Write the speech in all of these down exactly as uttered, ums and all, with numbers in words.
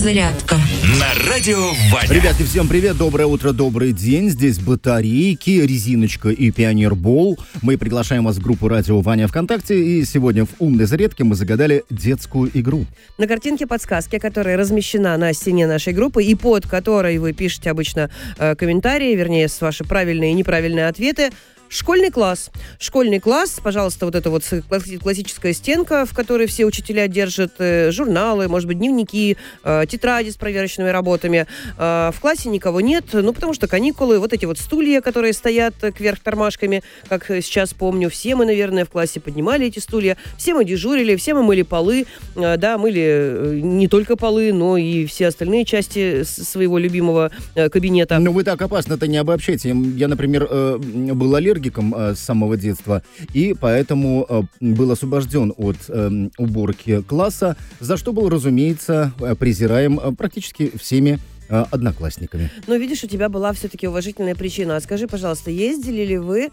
Зарядка на радио Ваня. Ребятки, всем привет, доброе утро, добрый день. Здесь батарейки, резиночка и пионербол. Мы приглашаем вас в группу радио Ваня ВКонтакте. И сегодня в умной зарядке мы загадали детскую игру. На картинке подсказки, которая размещена на стене нашей группы и под которой вы пишете обычно э, комментарии, вернее, ваши правильные и неправильные ответы. Школьный класс. Школьный класс, пожалуйста, вот эта вот классическая стенка, в которой все учителя держат э, журналы, может быть, дневники, э, тетради с проверочными работами. Э, в классе никого нет, ну, потому что каникулы. Вот эти вот стулья, которые стоят кверх тормашками, как сейчас помню, все мы, наверное, в классе поднимали эти стулья, все мы дежурили, все мы мыли полы, э, да, мыли не только полы, но и все остальные части своего любимого э, кабинета. Ну, вы так опасно-то не обобщайте. Я, например, э, был аллергиком с самого детства, и поэтому э, был освобожден от э, уборки класса, за что был, разумеется, презираем э, практически всеми э, одноклассниками. Но видишь, у тебя была все-таки уважительная причина. А скажи, пожалуйста, ездили ли вы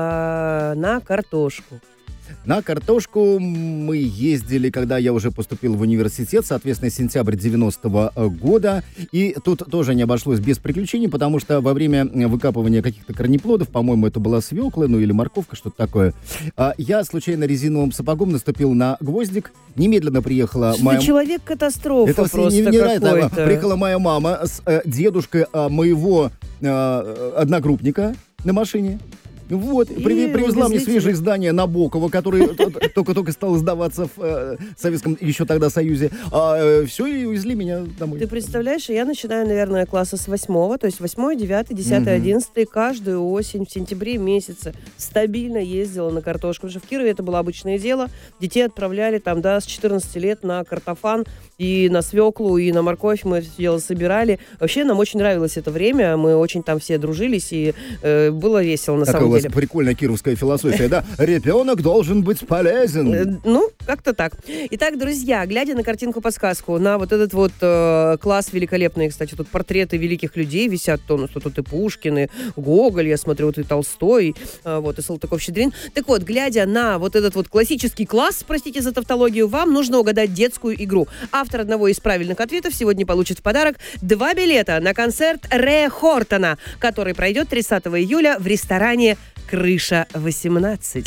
э, на картошку? На картошку мы ездили, когда я уже поступил в университет, соответственно, сентябрь девяностого года. И тут тоже не обошлось без приключений, потому что во время выкапывания каких-то корнеплодов, по-моему, это была свекла, ну или морковка, что-то такое, я случайно резиновым сапогом наступил на гвоздик. Немедленно приехала Что моя... человек-катастрофа это просто невероятно. какой-то. Приехала моя мама с э, дедушкой э, моего э, одногруппника на машине. Вот, И при, привезла мне увезли свежие тебя. издания Набокова, который только-только стал издаваться в э, Советском еще тогда Союзе. А, э, все, и увезли меня домой. Ты представляешь, я начинаю, наверное, класса с восьмого, то есть восьмой, девятый, десятый, одиннадцатый, каждую осень, в сентябре месяце стабильно ездила на картошку. Потому что в Кирове это было обычное дело. Детей отправляли там, да, с четырнадцати лет на картофан и на свеклу, и на морковь мы это дело собирали. Вообще нам очень нравилось это время, мы очень там все дружились, и э, было весело на Такая самом у вас деле. прикольная кировская философия, да? Ребенок должен быть полезен. Э, Ну, как-то так. Итак, друзья, глядя на картинку-подсказку, на вот этот вот э, класс великолепный, кстати, тут портреты великих людей висят, то у нас тут и Пушкин, и Гоголь, я смотрю, вот и Толстой, э, вот, и Салтыков-Щедрин. Так вот, глядя на вот этот вот классический класс, простите за тавтологию, вам нужно угадать детскую игру. Автор одного из правильных ответов сегодня получит в подарок два билета на концерт Рэя Хортона, который пройдет тридцатого июля в ресторане «Крыша восемнадцать».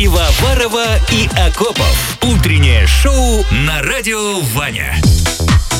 Пивоварова и Акопов. Утреннее шоу на радио Ваня.